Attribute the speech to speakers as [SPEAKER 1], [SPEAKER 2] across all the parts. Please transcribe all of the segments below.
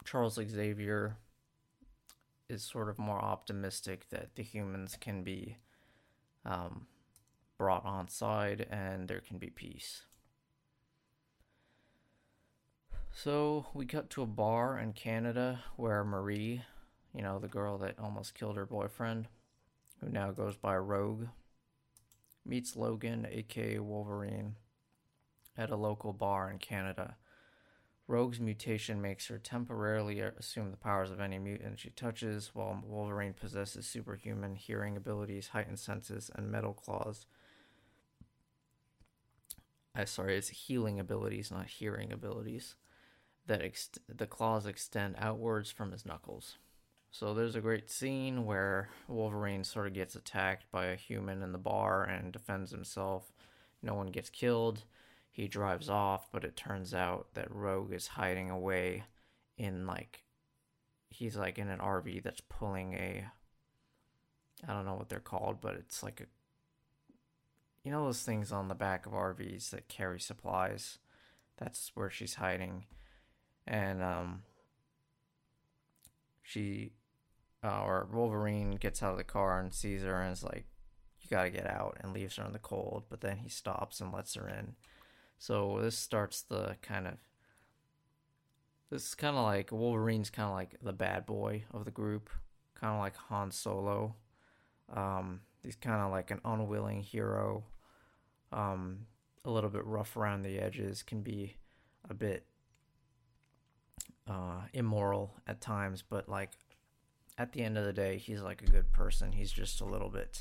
[SPEAKER 1] Charles Xavier is sort of more optimistic that the humans can be um, brought on side and there can be peace. So we cut to a bar in Canada where Marie, the girl that almost killed her boyfriend, who now goes by Rogue, meets Logan, aka Wolverine, at a local bar in Canada. Rogue's mutation makes her temporarily assume the powers of any mutant she touches, while Wolverine possesses superhuman hearing abilities, heightened senses, and metal claws. It's healing abilities, not hearing abilities. The claws extend outwards from his knuckles. So there's a great scene where Wolverine sort of gets attacked by a human in the bar and defends himself. No one gets killed. He drives off, but it turns out that Rogue is hiding away in he's in an RV that's pulling I don't know what they're called, but it's like those things on the back of RVs that carry supplies. That's where she's hiding. And Wolverine gets out of the car and sees her and is like, you gotta get out, and leaves her in the cold, but then he stops and lets her in. So this starts this is kind of like Wolverine's kind of like the bad boy of the group, kind of like Han Solo. He's kind of like an unwilling hero, a little bit rough around the edges, can be a bit immoral at times, but at the end of the day, he's like a good person. He's just a little bit,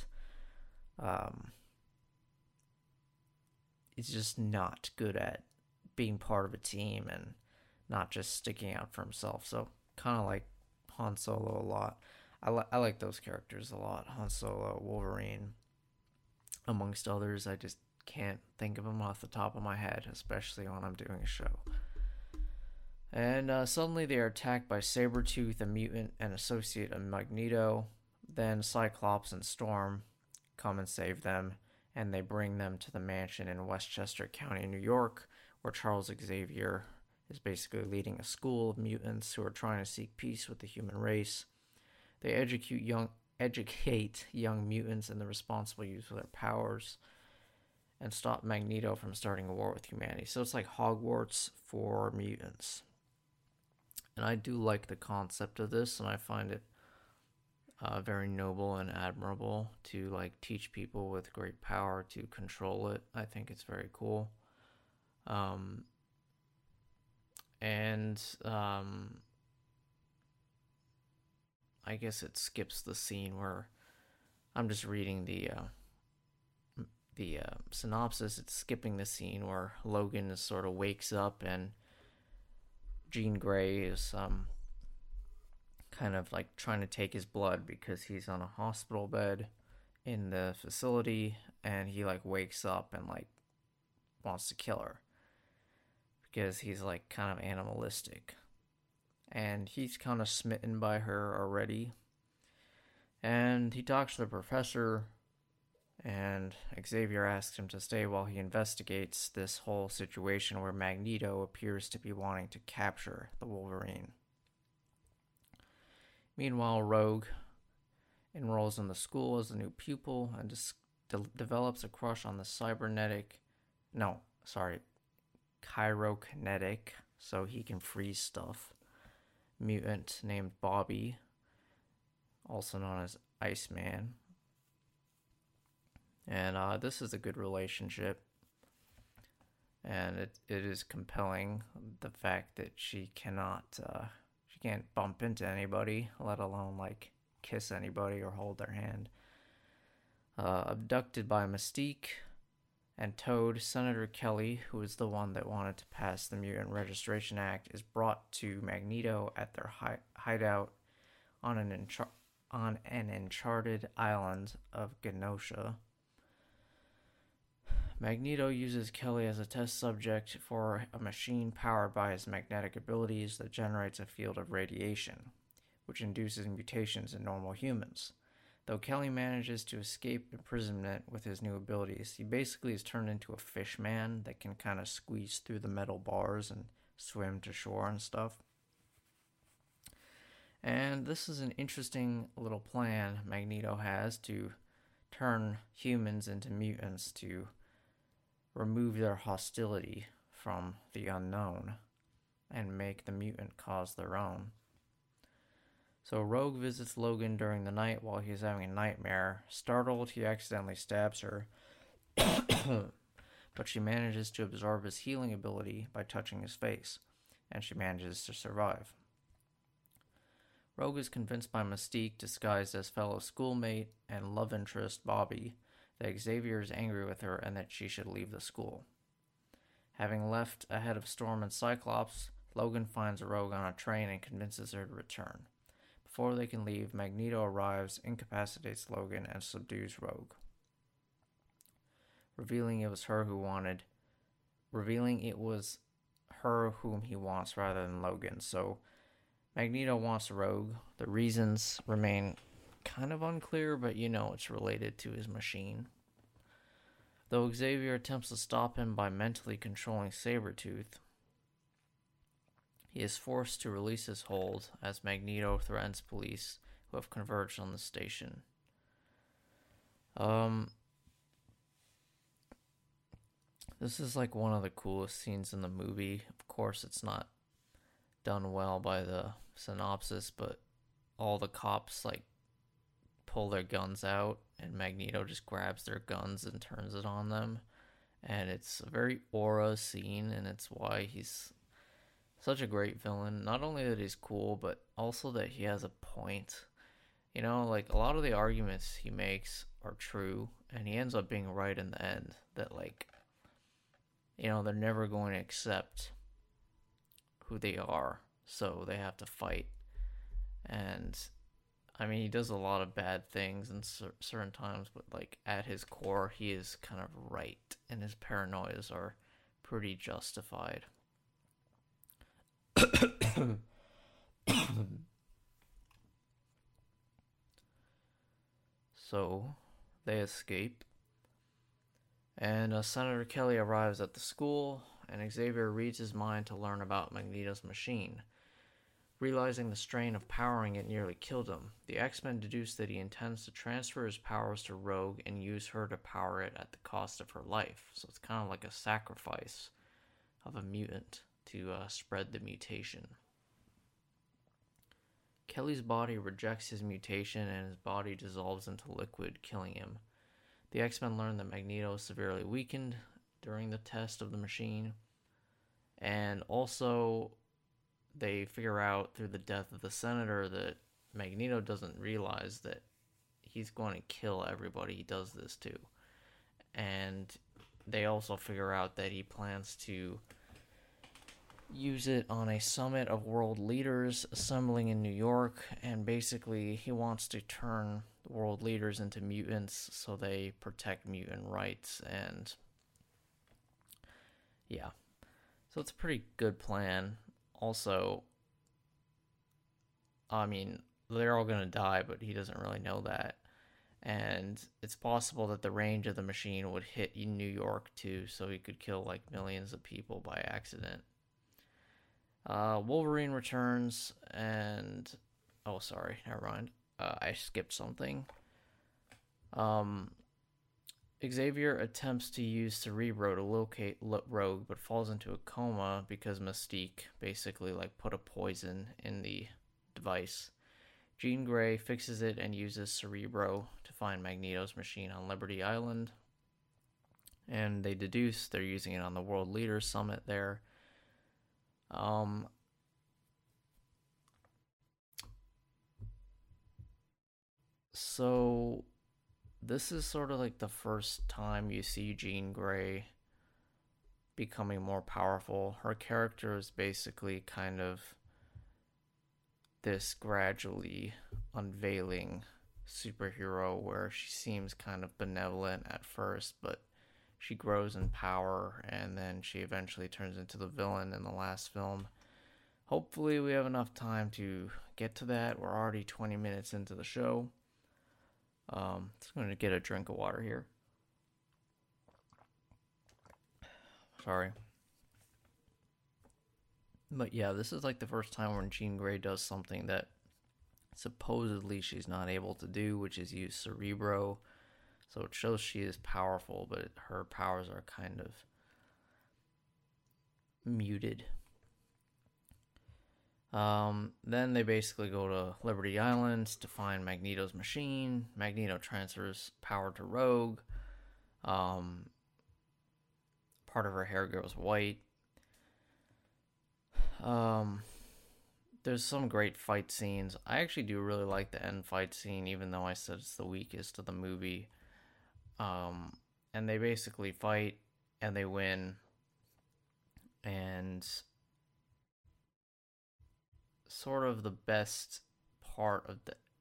[SPEAKER 1] he's just not good at being part of a team and not just sticking out for himself. So kind of like Han Solo a lot. I like those characters a lot. Han Solo, Wolverine, amongst others. I just can't think of them off the top of my head, especially when I'm doing a show. And suddenly they are attacked by Sabretooth, a mutant, and associate of Magneto. Then Cyclops and Storm come and save them, and they bring them to the mansion in Westchester County, New York, where Charles Xavier is basically leading a school of mutants who are trying to seek peace with the human race. They educate young mutants in the responsible use of their powers and stop Magneto from starting a war with humanity. So it's like Hogwarts for mutants. And I do like the concept of this, and I find it very noble and admirable to teach people with great power to control it. I think it's very cool. I guess it skips the scene where I'm just reading the synopsis. It's skipping the scene where Logan sort of wakes up and Jean Grey is kind of trying to take his blood because he's on a hospital bed in the facility, and he wakes up and wants to kill her because he's kind of animalistic, and he's kind of smitten by her already. And he talks to the professor, and Xavier asks him to stay while he investigates this whole situation where Magneto appears to be wanting to capture the Wolverine. Meanwhile, Rogue enrolls in the school as a new pupil and develops a crush on the chirokinetic, so he can freeze stuff, mutant named Bobby, also known as Iceman. And this is a good relationship, and it is compelling, the fact that she can't bump into anybody, let alone kiss anybody or hold their hand. Abducted by Mystique and Toad, Senator Kelly, who is the one that wanted to pass the Mutant Registration Act, is brought to Magneto at their hideout on an uncharted island of Genosha. Magneto uses Kelly as a test subject for a machine powered by his magnetic abilities that generates a field of radiation, which induces mutations in normal humans. Though Kelly manages to escape imprisonment with his new abilities, he basically is turned into a fish man that can kind of squeeze through the metal bars and swim to shore and stuff. And this is an interesting little plan Magneto has to turn humans into mutants to remove their hostility from the unknown and make the mutant cause their own. So Rogue visits Logan during the night while he is having a nightmare. Startled, he accidentally stabs her, but she manages to absorb his healing ability by touching his face, and she manages to survive. Rogue is convinced by Mystique, disguised as fellow schoolmate and love interest Bobby, that Xavier is angry with her and that she should leave the school. Having left ahead of Storm and Cyclops, Logan finds Rogue on a train and convinces her to return. Before they can leave, Magneto arrives, incapacitates Logan, and subdues Rogue, revealing it was her whom he wants rather than Logan. So Magneto wants Rogue. The reasons remain kind of unclear, but it's related to his machine. Though Xavier attempts to stop him by mentally controlling Sabretooth, he is forced to release his hold as Magneto threatens police who have converged on the station. This is like one of the coolest scenes in the movie. Of course, it's not done well by the synopsis, but all the cops pull their guns out and Magneto just grabs their guns and turns it on them. And it's a very aura scene, and it's why he's such a great villain. Not only that he's cool, but also that he has a point. A lot of the arguments he makes are true, and he ends up being right in the end. That, they're never going to accept who they are, so they have to fight. And he does a lot of bad things in certain times, but at his core, he is kind of right, and his paranoias are pretty justified. So they escape, and Senator Kelly arrives at the school, and Xavier reads his mind to learn about Magneto's machine. Realizing the strain of powering it nearly killed him, the X-Men deduce that he intends to transfer his powers to Rogue and use her to power it at the cost of her life. So it's kind of like a sacrifice of a mutant to spread the mutation. Kelly's body rejects his mutation and his body dissolves into liquid, killing him. The X-Men learn that Magneto is severely weakened during the test of the machine, and also they figure out through the death of the Senator that Magneto doesn't realize that he's going to kill everybody he does this to. And they also figure out that he plans to use it on a summit of world leaders assembling in New York, and basically he wants to turn the world leaders into mutants so they protect mutant rights. And yeah, so it's a pretty good plan. Also, they're all gonna die, but he doesn't really know that. And it's possible that the range of the machine would hit in New York too, so he could kill millions of people by accident. Wolverine returns, and oh, sorry, never mind. I skipped something. Xavier attempts to use Cerebro to locate Rogue, but falls into a coma because Mystique basically put a poison in the device. Jean Grey fixes it and uses Cerebro to find Magneto's machine on Liberty Island, and they deduce they're using it on the World Leaders Summit there. So this is sort of the first time you see Jean Grey becoming more powerful. Her character is basically kind of this gradually unveiling superhero where she seems kind of benevolent at first, but she grows in power, and then she eventually turns into the villain in the last film. Hopefully we have enough time to get to that. We're already 20 minutes into the show. Just going to get a drink of water here. Sorry. But yeah, this is the first time when Jean Grey does something that supposedly she's not able to do, which is use Cerebro. So it shows she is powerful, but her powers are kind of muted. Then they basically go to Liberty Islands to find Magneto's machine. Magneto transfers power to Rogue. Part of her hair goes white. There's some great fight scenes. I actually do really like the end fight scene, even though I said it's the weakest of the movie. And they basically fight and they win. And sort of the best part of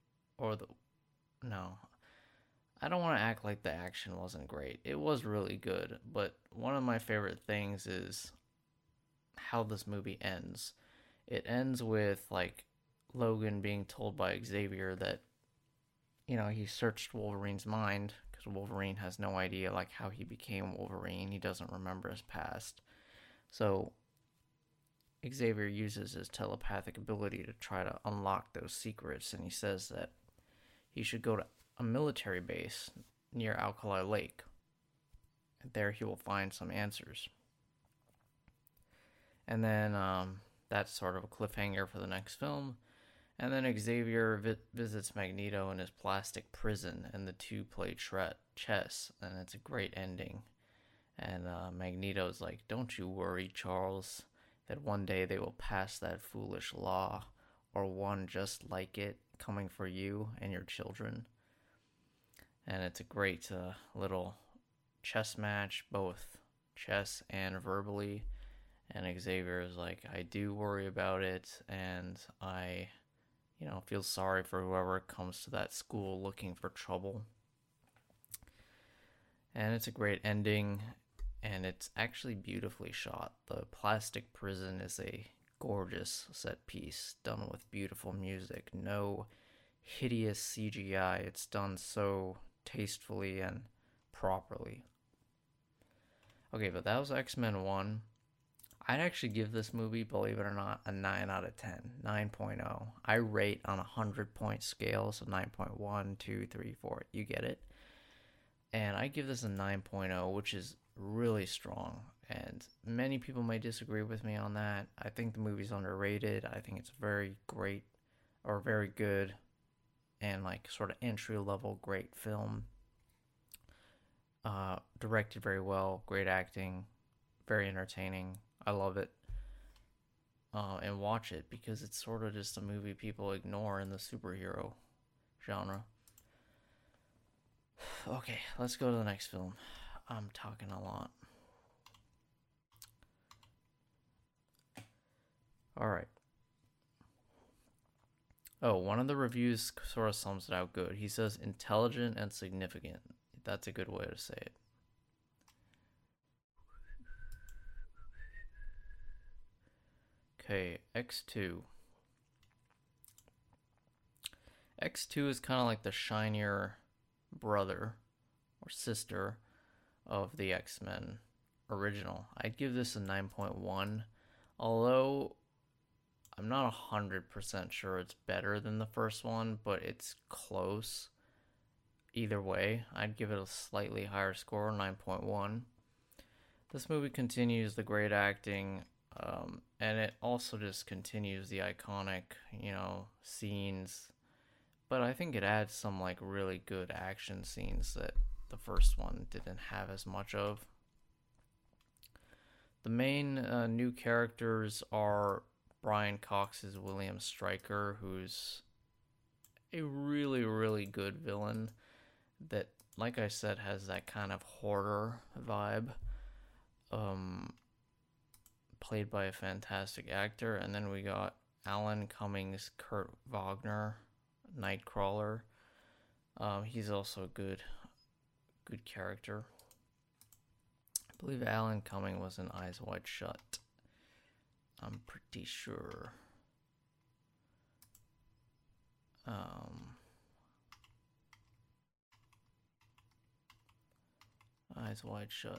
[SPEAKER 1] no, I don't want to act like the action wasn't great. It was really good, but one of my favorite things is how this movie ends. It ends with like Logan being told by Xavier that he searched Wolverine's mind, because Wolverine has no idea like how he became Wolverine. He doesn't remember his past. So Xavier uses his telepathic ability to try to unlock those secrets, and he says that he should go to a military base near Alkali Lake, and there he will find some answers. And then that's sort of a cliffhanger for the next film. And then Xavier visits Magneto in his plastic prison, and the two play chess, and it's a great ending. And Magneto's like, "Don't you worry, Charles, that one day they will pass that foolish law, or one just like it, coming for you and your children." And it's a great little chess match, both chess and verbally. And Xavier is like, "I do worry about it, and I feel sorry for whoever comes to that school looking for trouble." And it's a great ending, and it's actually beautifully shot. The plastic prison is a gorgeous set piece, done with beautiful music. No hideous CGI. It's done so tastefully and properly. Okay, but that was X-Men 1. I'd actually give this movie, believe it or not, a 9 out of 10. 9.0. I rate on a 100-point scale, so 9.1, 2, 3, 4. You get it. And I give this a 9.0, which is really strong. And many people may disagree with me on that. I think the movie's underrated. I think it's very great, or very good, and like sort of entry-level great film. Directed very well, great acting, very entertaining. I love it. And watch it, because it's sort of just a movie people ignore in the superhero genre. Okay, let's go to the next film. I'm talking a lot. Alright. Oh, one of the reviews sort of sums it out good. He says intelligent and significant. That's a good way to say it. Okay, X2. X2 is kind of like the shinier brother or sister of the X-Men original. I'd give this a 9.1, although I'm not 100% sure it's better than the first one, but it's close. Either way, I'd give it a slightly higher score, 9.1. This movie continues the great acting, and it also just continues the iconic, scenes. But I think it adds some like really good action scenes that the first one didn't have as much of. The main new characters are Brian Cox's William Stryker, who's a really, really good villain that, like I said, has that kind of horror vibe. Played by a fantastic actor. And then we got Alan Cummings, Kurt Wagner, Nightcrawler. He's also a good character. I believe Alan Cumming was in Eyes Wide Shut. I'm pretty sure. Eyes Wide Shut.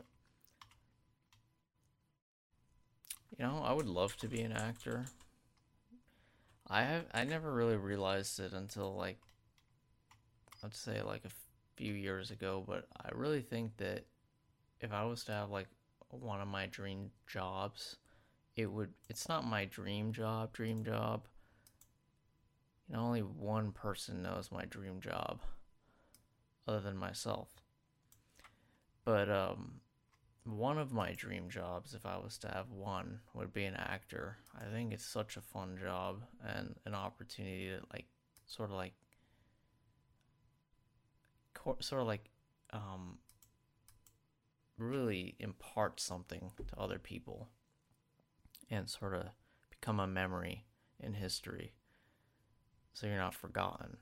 [SPEAKER 1] I would love to be an actor. I never really realized it until like I'd say like a few years ago, but I really think that if I was to have like one of my dream jobs, it's not my dream job. Only one person knows my dream job other than myself. But one of my dream jobs, if I was to have one, would be an actor. I think it's such a fun job and an opportunity to like sort of like sort of like um really impart something to other people and sort of become a memory in history so you're not forgotten.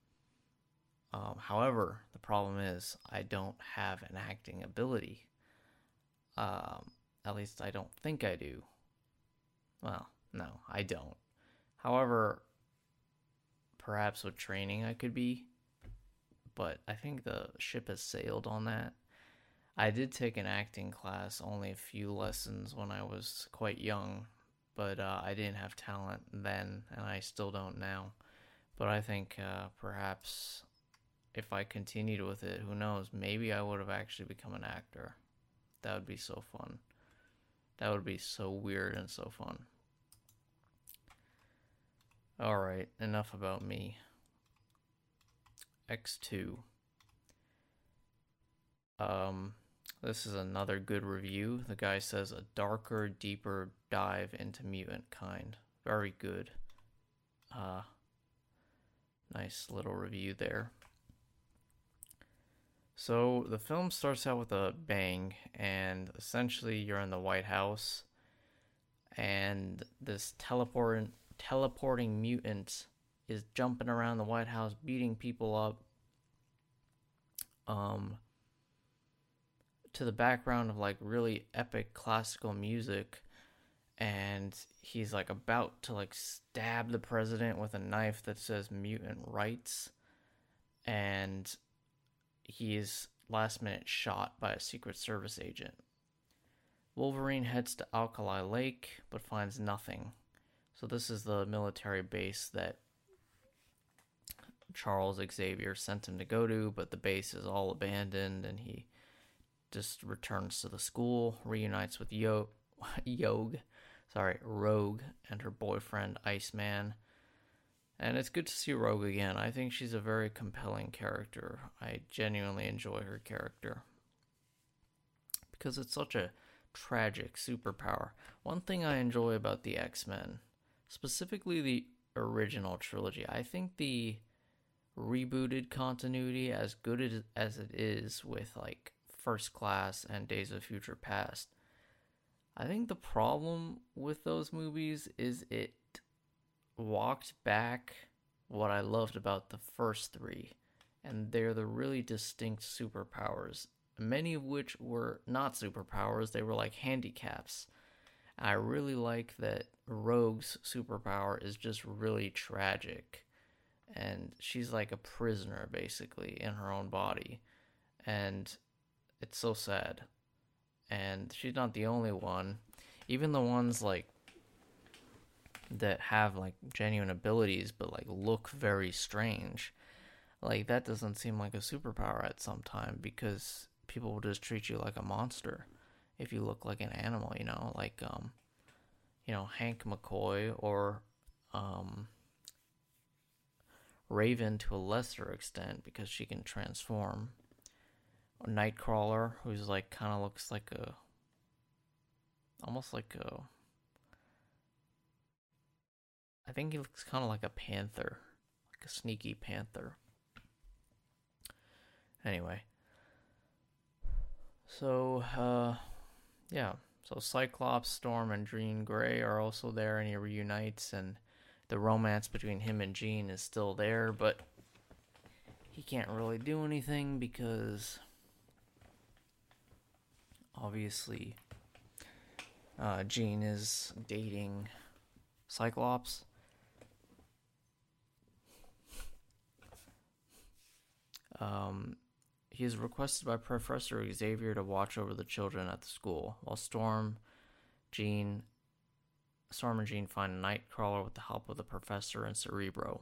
[SPEAKER 1] However, the problem is I don't have an acting ability. Um, at least I don't think I do. Well, no, I don't. However, perhaps with training I could be, but I think the ship has sailed on that. I did take an acting class, only a few lessons when I was quite young, but I didn't have talent then, and I still don't now. But I think perhaps if I continued with it, who knows, maybe I would have actually become an actor. That would be so fun. That would be so weird and so fun. Alright, enough about me. X2. This is another good review. The guy says a darker, deeper dive into mutant kind. Very good. Nice little review there. So the film starts out with a bang, and essentially you're in the White House, and this teleporting mutant is jumping around the White House, beating people up. To the background of like really epic classical music, and he's like about to like stab the president with a knife that says mutant rights, and he is last minute shot by a Secret Service agent. Wolverine heads to Alkali Lake but finds nothing. So this is the military base that Charles Xavier sent him to go to, but the base is all abandoned, and he just returns to the school, reunites with Rogue, and her boyfriend Iceman. And it's good to see Rogue again. I think she's a very compelling character. I genuinely enjoy her character because it's such a tragic superpower. One thing I enjoy about the X-Men, specifically the original trilogy, I think the rebooted continuity, as good as it is with like First Class and Days of Future Past, I think the problem with those movies is it walked back what I loved about the first three, and they're the really distinct superpowers, many of which were not superpowers, they were like handicaps. I really like that Rogue's superpower is just really tragic, and she's like a prisoner basically in her own body, and it's so sad. And she's not the only one. Even the ones like that have like genuine abilities but like look very strange, like that doesn't seem like a superpower at some time, because people will just treat you like a monster if you look like an animal, like Hank McCoy, or Raven to a lesser extent because she can transform. Or Nightcrawler, who's like kind of looks like almost like I think he looks kind of like a panther, like a sneaky panther. Anyway, so yeah, so Cyclops, Storm, and Jean Grey are also there, and he reunites, and the romance between him and Jean is still there, but he can't really do anything because obviously Jean is dating Cyclops. He is requested by Professor Xavier to watch over the children at the school, while Storm, Jean, Storm and Jean find Nightcrawler with the help of the Professor and Cerebro.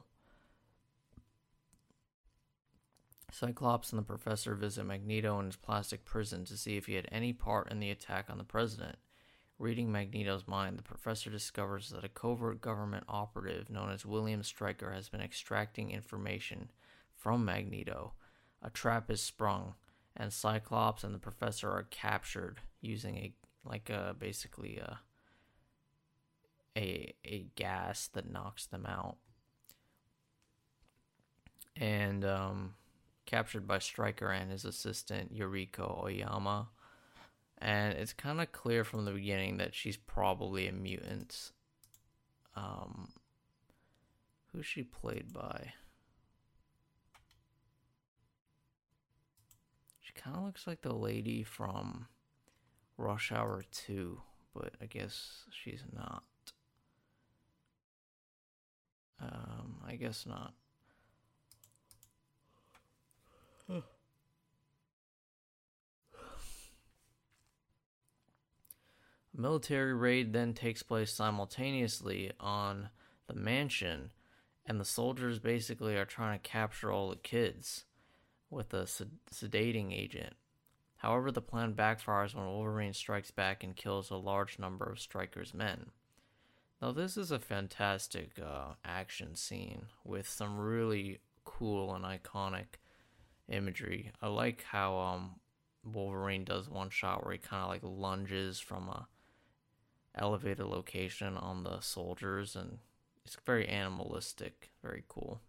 [SPEAKER 1] Cyclops and the Professor visit Magneto in his plastic prison to see if he had any part in the attack on the President. Reading Magneto's mind, the Professor discovers that a covert government operative known as William Stryker has been extracting information from Magneto. A trap is sprung, and Cyclops and the Professor are captured using basically a gas that knocks them out. And captured by Stryker and his assistant Yuriko Oyama. And it's kind of clear from the beginning that she's probably a mutant. Who's she played by? She kind of looks like the lady from Rush Hour 2, but I guess she's not. I guess not. A military raid then takes place simultaneously on the mansion, and the soldiers basically are trying to capture all the kids with a sedating agent. However, the plan backfires when Wolverine strikes back and kills a large number of Stryker's men. Now, this is a fantastic action scene with some really cool and iconic imagery. I like how Wolverine does one shot where he kind of like lunges from a elevated location on the soldiers, and it's very animalistic, very cool.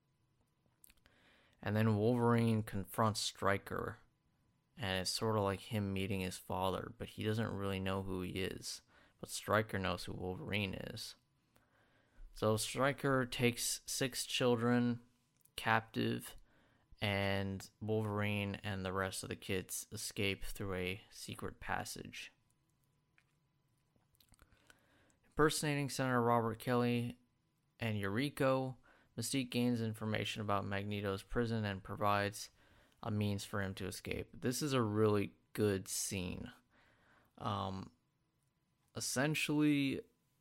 [SPEAKER 1] And then Wolverine confronts Stryker, and it's sort of like him meeting his father, but he doesn't really know who he is. But Stryker knows who Wolverine is. So Stryker takes 6 children captive, and Wolverine and the rest of the kids escape through a secret passage. Impersonating Senator Robert Kelly and Yuriko, Mystique gains information about Magneto's prison and provides a means for him to escape. This is a really good scene. Essentially,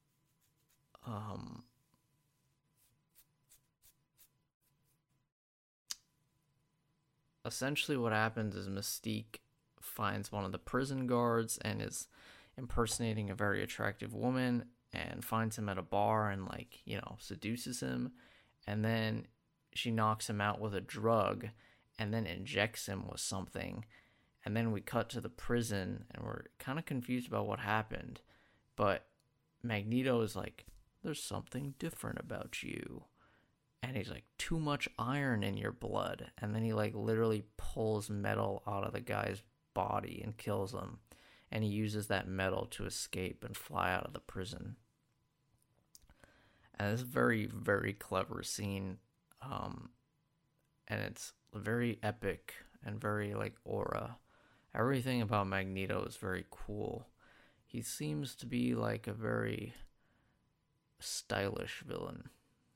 [SPEAKER 1] what happens is Mystique finds one of the prison guards and is impersonating a very attractive woman and finds him at a bar and seduces him, and then she knocks him out with a drug and then injects him with something. And then we cut to the prison and we're kind of confused about what happened. But Magneto is like, there's something different about you. And he's like, too much iron in your blood. And then he literally pulls metal out of the guy's body and kills him. And he uses that metal to escape and fly out of the prison. And it's a very, very clever scene. And it's very epic and very aura. Everything about Magneto is very cool. He seems to be a very stylish villain.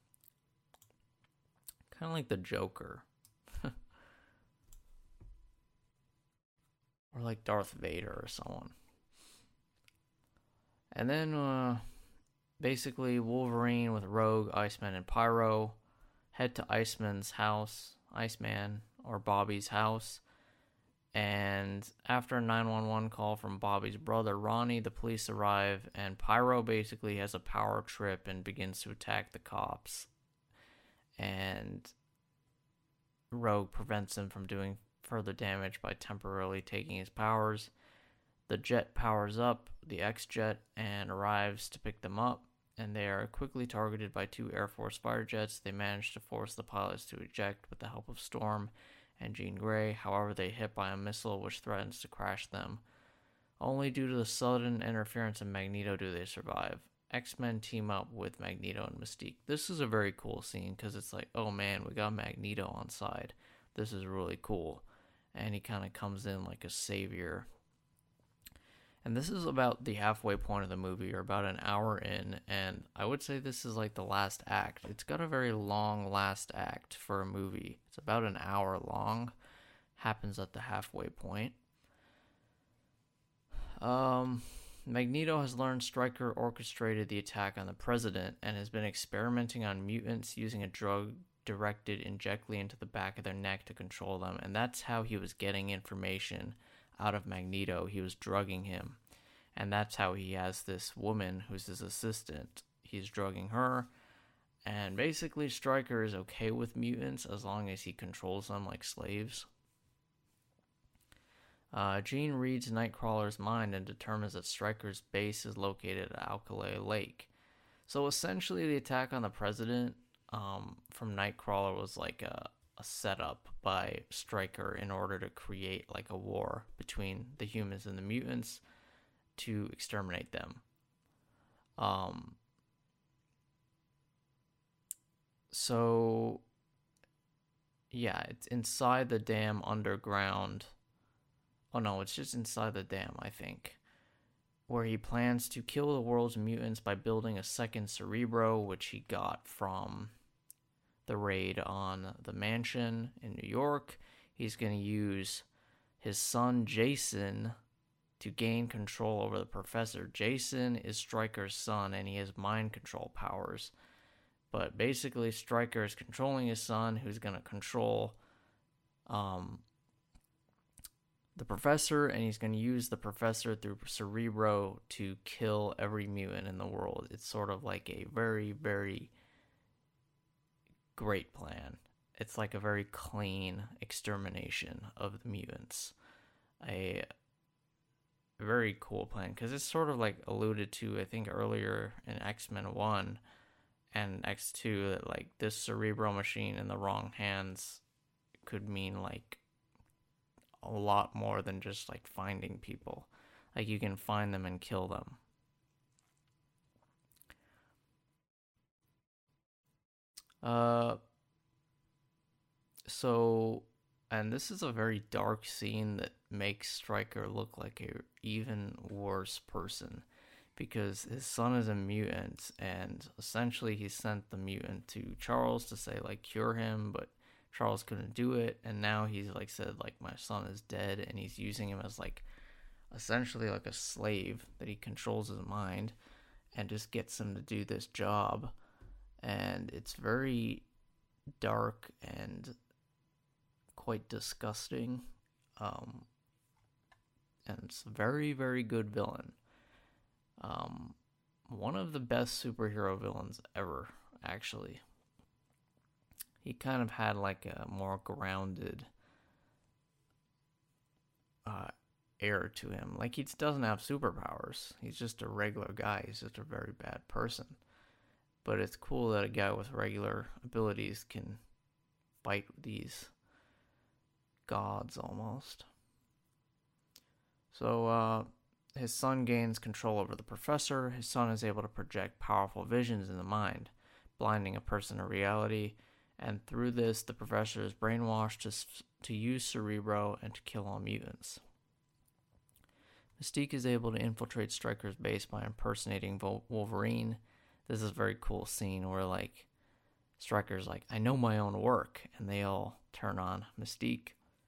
[SPEAKER 1] Kind of like the Joker. Or like Darth Vader or someone. And then, basically, Wolverine with Rogue, Iceman, and Pyro head to Iceman or Bobby's house. And after a 911 call from Bobby's brother, Ronnie, the police arrive, and Pyro basically has a power trip and begins to attack the cops. And Rogue prevents him from doing further damage by temporarily taking his powers. The jet powers up the X-Jet and arrives to pick them up, and they are quickly targeted by 2 Air Force fighter jets. They manage to force the pilots to eject with the help of Storm and Jean Grey. However, they hit by a missile which threatens to crash them. Only due to the sudden interference of Magneto do they survive. X-Men team up with Magneto and Mystique. This is a very cool scene because it's like, oh man, we got Magneto on side. This is really cool. And he kind of comes in like a savior. And this is about the halfway point of the movie, or about an hour in, and I would say this is like the last act. It's got a very long last act for a movie. It's about an hour long. Happens at the halfway point. Magneto has learned Stryker orchestrated the attack on the president and has been experimenting on mutants using a drug directed injectly into the back of their neck to control them. And that's how he was getting information out of Magneto. He was drugging him. And that's how he has this woman who's his assistant. He's drugging her. And basically, Stryker is okay with mutants as long as he controls them like slaves. Jean reads Nightcrawler's mind and determines that Stryker's base is located at Alkali Lake. So essentially, the attack on the president from Nightcrawler was like a setup by Stryker in order to create like a war between the humans and the mutants to exterminate them. So, yeah, it's inside the dam underground. Oh no, it's just inside the dam, I think. Where he plans to kill the world's mutants by building a second Cerebro, which he got from the raid on the mansion in New York. He's going to use his son, Jason, to gain control over the professor. Jason is Stryker's son, and he has mind control powers. But basically, Stryker is controlling his son, who's going to control the professor, and he's going to use the professor through Cerebro to kill every mutant in the world. It's sort of like a very, very great plan. It's like a very clean extermination of the mutants. A very cool plan, because it's sort of like alluded to, I think, earlier in X-Men 1 and X2, that like this Cerebro machine in the wrong hands could mean like a lot more than just like finding people. Like you can find them and kill them. So, and this is a very dark scene that makes Stryker look like a even worse person, because his son is a mutant, and essentially he sent the mutant to Charles to say like cure him, but Charles couldn't do it, and now he's like said like my son is dead, and he's using him as like essentially like a slave that he controls his mind and just gets him to do this job. And it's very dark and quite disgusting, and it's a very, very good villain. One of the best superhero villains ever, actually. He kind of had like a more grounded air to him. Like he doesn't have superpowers. He's just a regular guy. He's just a very bad person. But it's cool that a guy with regular abilities can fight these gods almost. So his son gains control over the professor. His son is able to project powerful visions in the mind, blinding a person to reality. And through this, the professor is brainwashed to use Cerebro and to kill all mutants. Mystique is able to infiltrate Stryker's base by impersonating Wolverine. This is a very cool scene where like Stryker's like, I know my own work, and they all turn on Mystique.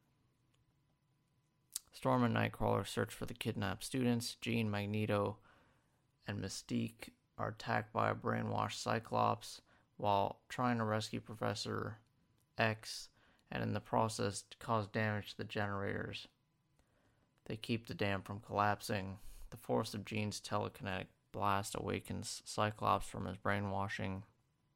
[SPEAKER 1] Storm and Nightcrawler search for the kidnapped students. Jean, Magneto, and Mystique are attacked by a brainwashed Cyclops while trying to rescue Professor X, and in the process cause damage to the generators. They keep the dam from collapsing. The force of Jean's telekinetic blast awakens Cyclops from his brainwashing,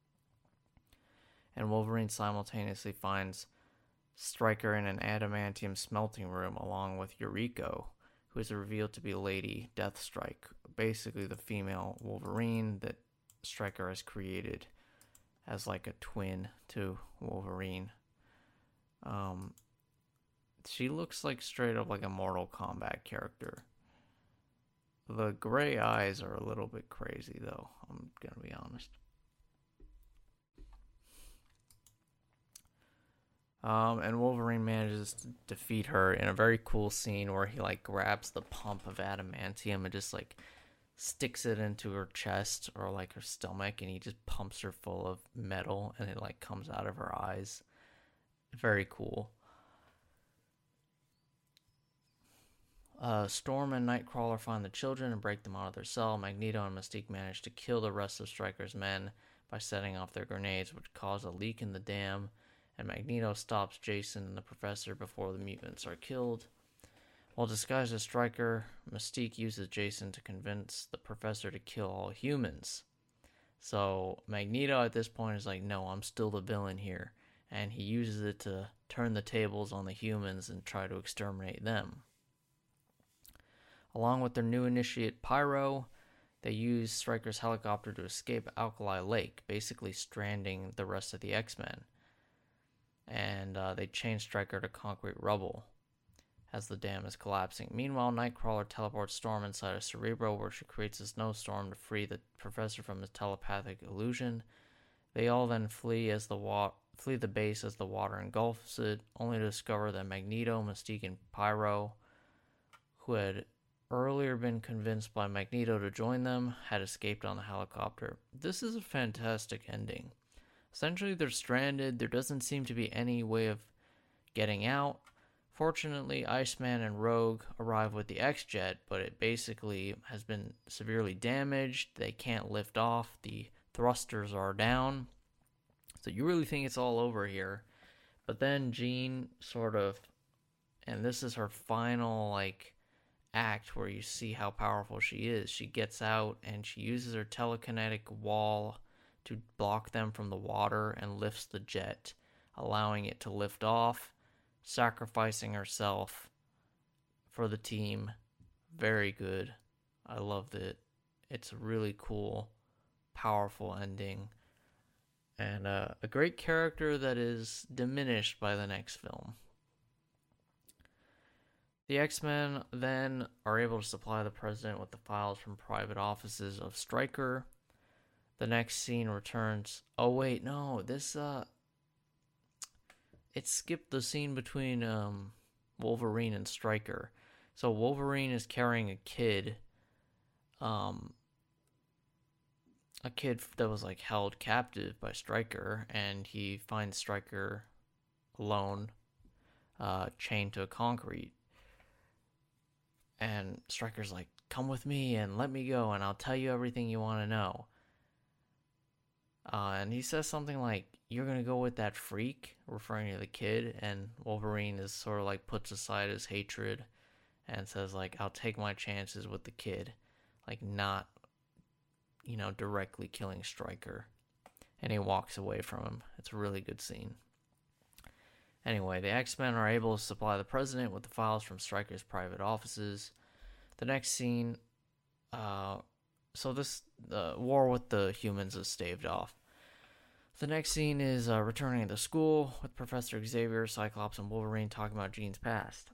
[SPEAKER 1] and Wolverine simultaneously finds Stryker in an adamantium smelting room along with Yuriko, who is revealed to be Lady Deathstrike, basically the female Wolverine that Stryker has created as like a twin to Wolverine. She looks like straight up like a Mortal Kombat character. The gray eyes are a little bit crazy though, I'm gonna be honest. And Wolverine manages to defeat her in a very cool scene where he like grabs the pump of adamantium and just like sticks it into her chest or like her stomach, and he just pumps her full of metal and it like comes out of her eyes. Very cool. Storm and Nightcrawler find the children and break them out of their cell. Magneto and Mystique manage to kill the rest of Stryker's men by setting off their grenades, which cause a leak in the dam. And Magneto stops Jason and the Professor before the mutants are killed. While disguised as Stryker, Mystique uses Jason to convince the Professor to kill all humans. So Magneto at this point is like, no, I'm still the villain here. And he uses it to turn the tables on the humans and try to exterminate them. Along with their new initiate Pyro, they use Stryker's helicopter to escape Alkali Lake, basically stranding the rest of the X-Men. And they chain Stryker to concrete rubble as the dam is collapsing. Meanwhile, Nightcrawler teleports Storm inside a Cerebro, where she creates a snowstorm to free the Professor from his telepathic illusion. They all then flee the base as the water engulfs it, only to discover that Magneto, Mystique, and Pyro, who had earlier been convinced by Magneto to join them, had escaped on the helicopter. This is a fantastic ending. Essentially, they're stranded. There doesn't seem to be any way of getting out. Fortunately, Iceman and Rogue arrive with the X-Jet, but it basically has been severely damaged. They can't lift off. The thrusters are down. So you really think it's all over here. But then Jean sort of, and this is her final, act where you see how powerful she is. She gets out and she uses her telekinetic wall to block them from the water and lifts the jet, allowing it to lift off, sacrificing herself for the team. Very good. I loved it. It's a really cool, powerful ending. And a great character that is diminished by the next film. The X-Men then are able to supply the President with the files from private offices of Stryker. The next scene returns... Oh, wait, no, this, it skipped the scene between, Wolverine and Stryker. So Wolverine is carrying a kid, that was, held captive by Stryker, and he finds Stryker alone, chained to a concrete. And Stryker's like, come with me and let me go and I'll tell you everything you want to know. And he says something like, you're going to go with that freak, referring to the kid. And Wolverine is sort of puts aside his hatred and says I'll take my chances with the kid. Not, directly killing Stryker. And he walks away from him. It's a really good scene. Anyway, the X-Men are able to supply the President with the files from Stryker's private offices. The next scene, so this war with the humans is staved off. The next scene is returning to school with Professor Xavier, Cyclops, and Wolverine talking about Jean's past.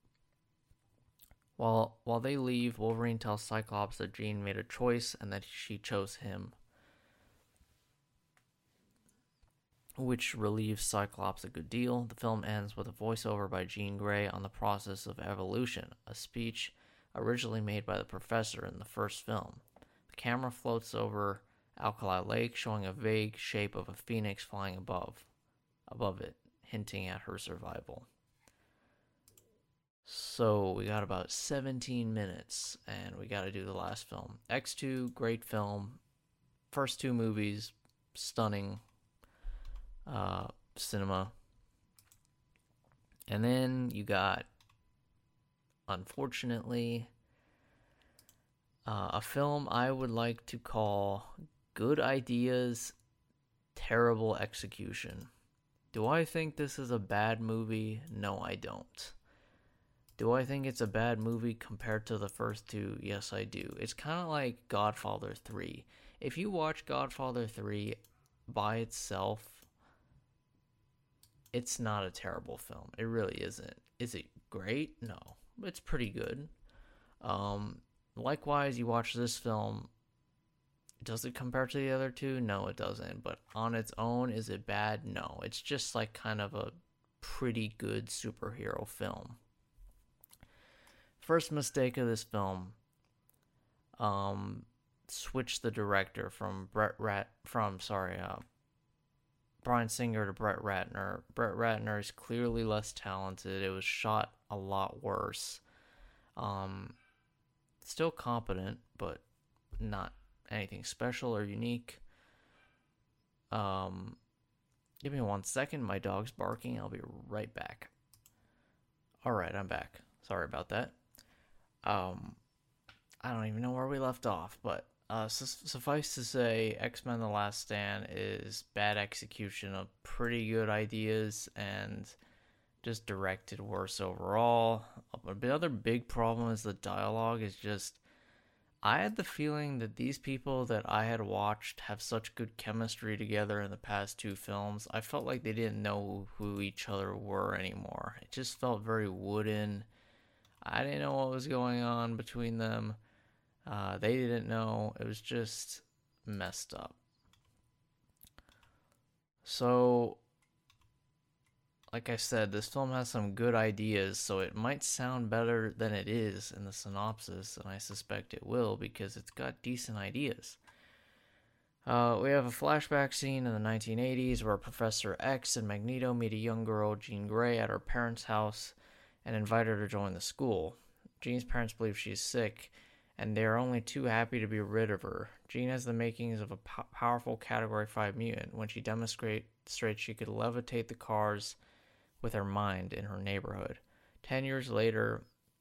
[SPEAKER 1] While they leave, Wolverine tells Cyclops that Jean made a choice and that she chose him, which relieves Cyclops a good deal. The film ends with a voiceover by Jean Grey on the process of evolution, a speech originally made by the Professor in the first film. The camera floats over Alkali Lake, showing a vague shape of a phoenix flying above it, hinting at her survival. So we got about 17 minutes, and we got to do the last film. X2, great film. First two movies, stunning. Cinema. And then you got, unfortunately, a film I would like to call Good Ideas, Terrible Execution. Do I think this is a bad movie? No, I don't. Do I think it's a bad movie compared to the first two? Yes, I do. It's kind of like Godfather 3. If you watch Godfather 3 by itself, it's not a terrible film. It really isn't. Is it great? No. It's pretty good. Likewise, you watch this film. Does it compare to the other two? No, it doesn't. But on its own, is it bad? No. It's just kind of a pretty good superhero film. First mistake of this film, switch the director from Bryan Singer to Brett Ratner. Brett Ratner is clearly less talented. It was shot a lot worse. Um, Still competent, but not anything special or unique. Um, Give me 1 second. My dog's barking. I'll be right back. All right, I'm back. Sorry about that. Um, I don't even know where we left off, but suffice to say, X-Men: The Last Stand is bad execution of pretty good ideas and just directed worse overall. Another big problem is the dialogue is just. I had the feeling that these people that I had watched have such good chemistry together in the past two films. I felt like they didn't know who each other were anymore. It just felt very wooden. I didn't know what was going on between them. They didn't know. It was just messed up. So, like I said, this film has some good ideas, so it might sound better than it is in the synopsis, and I suspect it will because it's got decent ideas. We have a flashback scene in the 1980s where Professor X and Magneto meet a young girl, Jean Grey, at her parents' house and invite her to join the school. Jean's parents believe she's sick, and they are only too happy to be rid of her. Jean has the makings of a powerful Category 5 mutant. When she demonstrates she could levitate the cars with her mind in her neighborhood. 10 years later,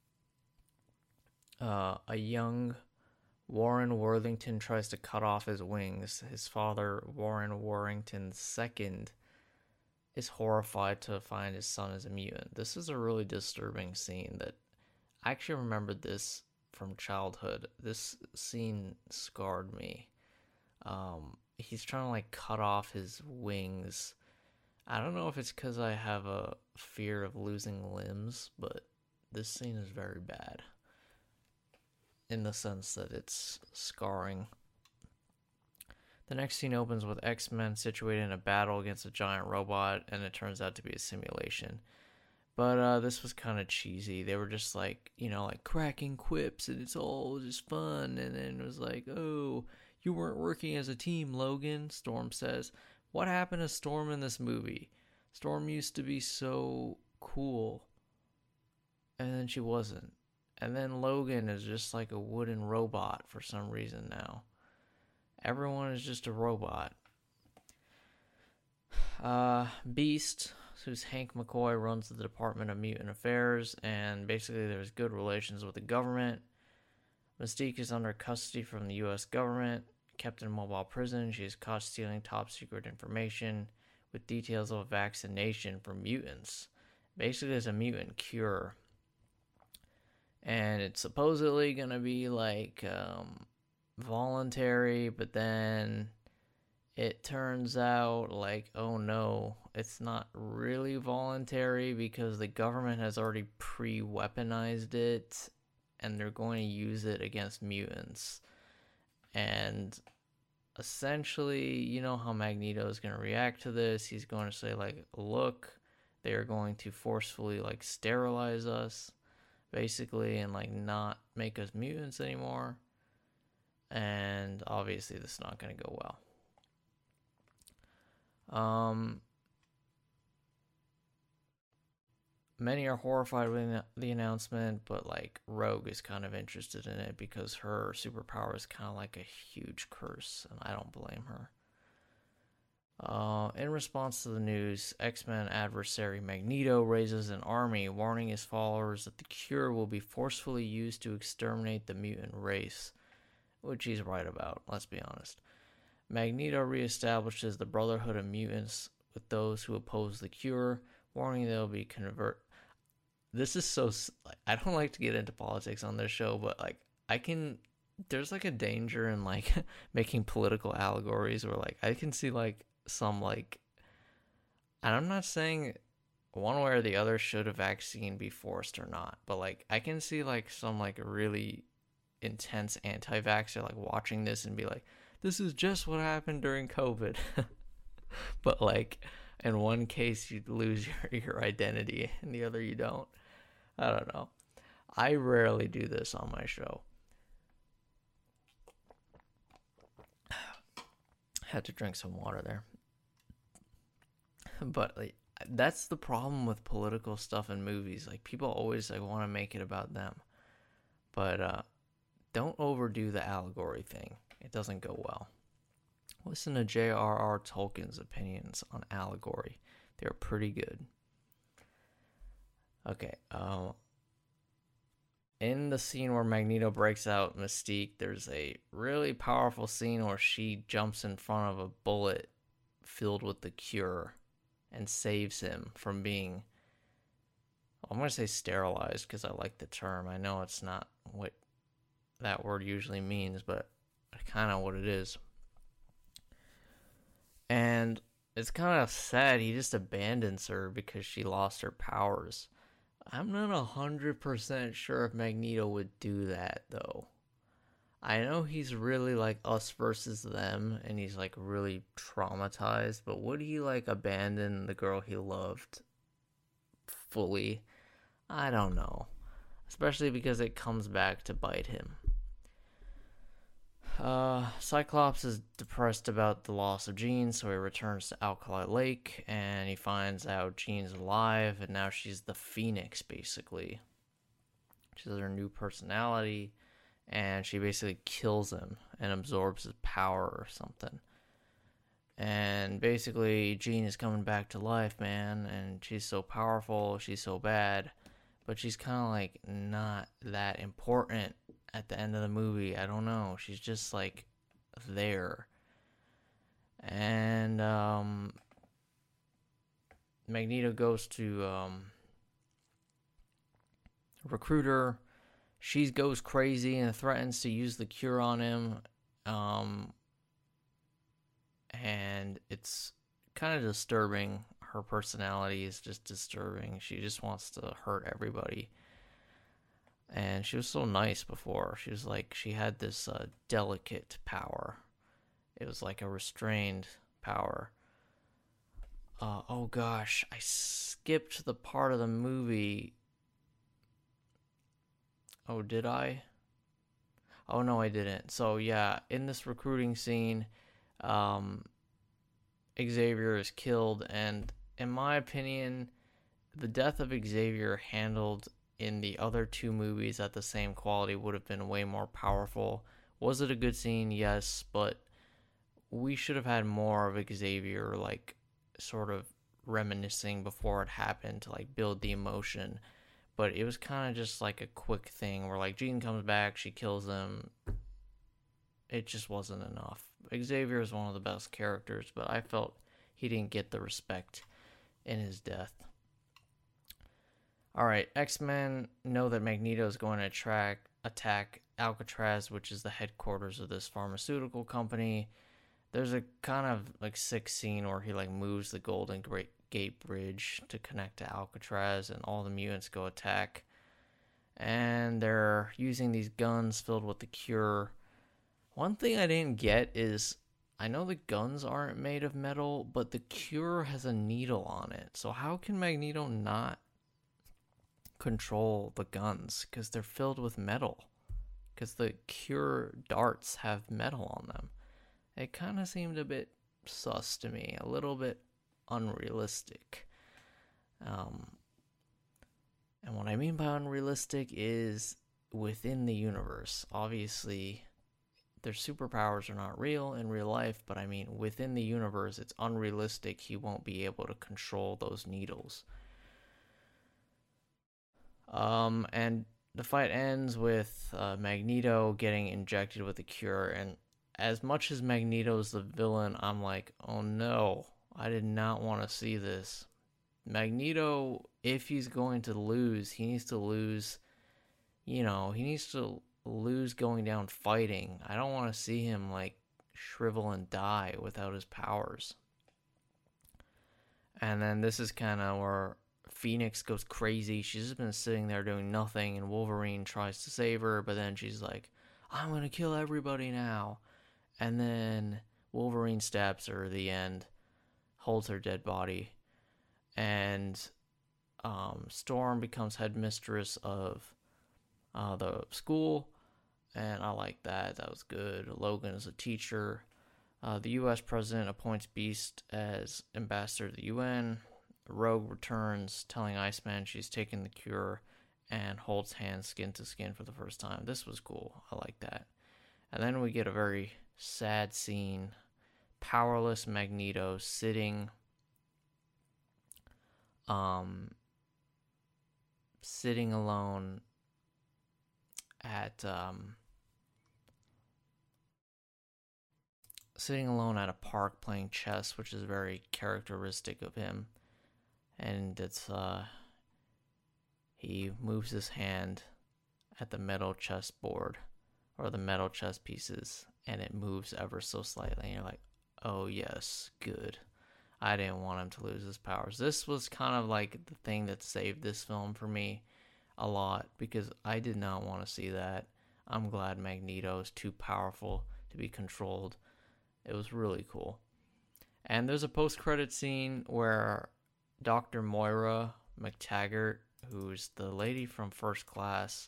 [SPEAKER 1] a young Warren Worthington tries to cut off his wings. His father, Warren Worthington II, is horrified to find his son is a mutant. This is a really disturbing scene that I actually remembered this from childhood. This scene scarred me. He's trying to like cut off his wings. I don't know if it's because I have a fear of losing limbs, but this scene is very bad. In the sense that it's scarring. The next scene opens with X-Men situated in a battle against a giant robot, and it turns out to be a simulation. But this was kind of cheesy. They were just like, like cracking quips, and it's all just fun. And then it was like, oh, you weren't working as a team, Logan, Storm says. What happened to Storm in this movie? Storm used to be so cool. And then she wasn't. And then Logan is just like a wooden robot for some reason now. Everyone is just a robot. Beast, who's Hank McCoy, runs the Department of Mutant Affairs, and basically there's good relations with the government. Mystique is under custody from the U.S. government, kept in a mobile prison. She is caught stealing top secret information with details of a vaccination for mutants. Basically, there's a mutant cure. And it's supposedly going to be like voluntary, but then it turns out like, oh no, it's not really voluntary because the government has already pre-weaponized it and they're going to use it against mutants. And essentially, you know how Magneto is going to react to this. He's going to say like, look, they are going to forcefully like sterilize us, basically, and like not make us mutants anymore. And obviously this is not going to go well. Many are horrified with the announcement, but like Rogue is kind of interested in it because her superpower is kind of like a huge curse, and I don't blame her. In response to the news, X-Men adversary Magneto raises an army, warning his followers that the cure will be forcefully used to exterminate the mutant race, which he's right about, let's be honest. Magneto reestablishes the Brotherhood of Mutants with those who oppose the cure, warning they'll be This is so... I don't like to get into politics on this show, but like there's like a danger in like making political allegories where like I can see like some like, and I'm not saying one way or the other should a vaccine be forced or not, but like I can see like some like really intense anti-vaxxer like watching this and be like, this is just what happened during COVID. But like in one case you lose your identity and the other you don't. I don't know. I rarely do this on my show. Had to drink some water there. But like, that's the problem with political stuff in movies. Like people always like want to make it about them. But don't overdo the allegory thing. It doesn't go well. Listen to J.R.R. Tolkien's opinions on allegory. They're pretty good. Okay, in the scene where Magneto breaks out Mystique, there's a really powerful scene where she jumps in front of a bullet filled with the cure and saves him from being, I'm going to say sterilized because I like the term. I know it's not what that word usually means, but kind of what it is. And it's kind of sad he just abandons her because she lost her powers. I'm not 100% sure if Magneto would do that, though. I know he's really like us versus them, and he's like really traumatized, but would he like abandon the girl he loved fully? I don't know. Especially because it comes back to bite him. Cyclops is depressed about the loss of Jean, so he returns to Alkali Lake, and he finds out Jean's alive, and now she's the Phoenix, basically. She's her new personality, and she basically kills him and absorbs his power or something. And basically, Jean is coming back to life, man, and she's so powerful, she's so bad, but she's kind of like not that important at the end of the movie. I don't know. She's just like there. And Magneto goes to recruit her. She goes crazy and threatens to use the cure on him. And it's kind of disturbing. Her personality is just disturbing. She just wants to hurt everybody. And she was so nice before. She was like, she had this delicate power. It was like a restrained power. Oh gosh, I skipped the part of the movie. Oh, did I? Oh no, I didn't. So yeah, in this recruiting scene, Xavier is killed, and in my opinion, the death of Xavier handled in the other two movies at the same quality would have been way more powerful. Was it a good scene? Yes, but we should have had more of Xavier, like, sort of reminiscing before it happened to, like, build the emotion. But it was kind of just, like, a quick thing where, like, Jean comes back, she kills him. It just wasn't enough. Xavier is one of the best characters, but I felt he didn't get the respect in his death. Alright, X-Men know that Magneto is going to attack Alcatraz, which is the headquarters of this pharmaceutical company. There's a kind of like sick scene where he like moves the Golden Gate Bridge to connect to Alcatraz, and all the mutants go attack. And they're using these guns filled with the cure. One thing I didn't get is, I know the guns aren't made of metal, but the cure has a needle on it. So how can Magneto not control the guns? Because they're filled with metal. Because the cure darts have metal on them. It kind of seemed a bit sus to me. A little bit unrealistic. And what I mean by unrealistic is within the universe. Obviously, their superpowers are not real in real life, but I mean within the universe, it's unrealistic he won't be able to control those needles. And the fight ends with Magneto getting injected with the cure, and as much as Magneto's the villain, I'm like, oh no, I did not want to see this. Magneto, if he's going to lose, he needs to lose, he needs to lose going down fighting. I don't want to see him, like, shrivel and die without his powers. And then this is kind of where Phoenix goes crazy. She's just been sitting there doing nothing, and Wolverine tries to save her, but then she's like, I'm going to kill everybody now. And then Wolverine stabs her at the end, holds her dead body, and Storm becomes headmistress of the school, and I like that. That was good. Logan is a teacher. The U.S. president appoints Beast as ambassador to the UN. Rogue returns, telling Iceman she's taken the cure and holds hands skin to skin for the first time. This was cool. I like that. And then we get a very sad scene. Powerless Magneto sitting alone at a park playing chess, which is very characteristic of him. And it's he moves his hand at the metal chess board or the metal chess pieces, and it moves ever so slightly, and you're like, oh yes, good. I didn't want him to lose his powers. This was kind of like the thing that saved this film for me a lot, because I did not want to see that. I'm glad Magneto is too powerful to be controlled. It was really cool. And there's a post-credit scene where Dr. Moira McTaggart, who's the lady from First Class,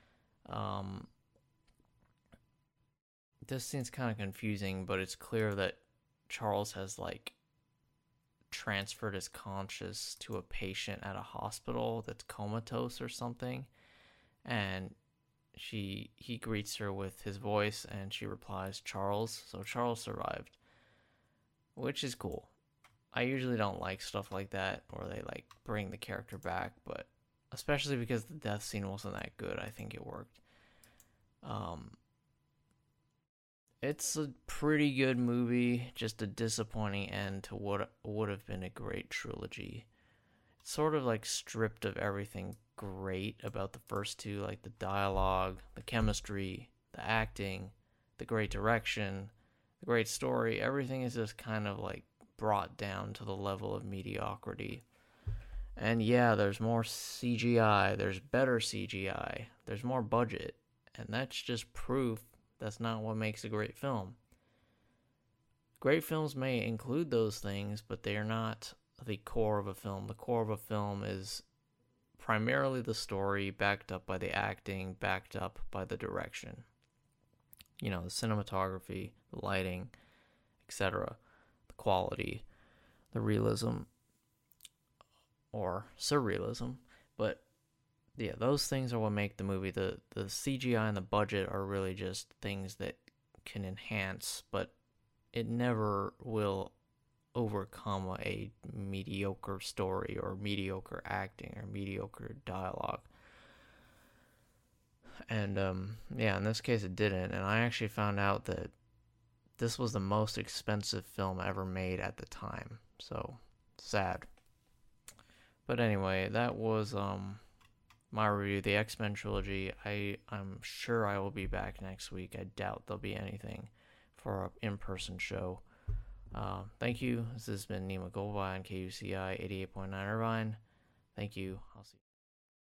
[SPEAKER 1] this scene's kind of confusing, but it's clear that Charles has transferred his conscious to a patient at a hospital that's comatose or something, and he greets her with his voice, and she replies, Charles. So Charles survived, which is cool. I usually don't like stuff like that, where they bring the character back, but especially because the death scene wasn't that good, I think it worked. It's a pretty good movie, just a disappointing end to what would have been a great trilogy. It's sort of stripped of everything great about the first two, like the dialogue, the chemistry, the acting, the great direction, the great story. Everything is just kind of brought down to the level of mediocrity. And yeah, there's more CGI, there's better CGI, there's more budget, and that's just proof that's not what makes a great film. Great films may include those things, but they are not the core of a film. The core of a film is primarily the story, backed up by the acting, backed up by the direction. The cinematography, the lighting, etc., the quality, the realism, or surrealism. But yeah, those things are what make the movie. The CGI and the budget are really just things that can enhance, but it never will overcome a mediocre story or mediocre acting or mediocre dialogue. And yeah, in this case it didn't. And I actually found out that this was the most expensive film ever made at the time. So sad. But anyway, that was my review of the X-Men trilogy. I'm sure I will be back next week. I doubt there'll be anything for an in-person show. Thank you. This has been Nima Goldwyn on KUCI 88.9 Irvine. Thank you. I'll see you.